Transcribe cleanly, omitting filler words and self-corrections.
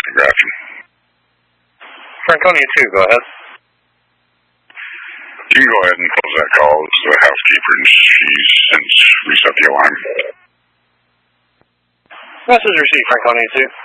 Grafton. Franconia 2, go ahead. You can go ahead and close that call. It's the housekeeper, and she's since reset the alarm. Message received, Franconia 2.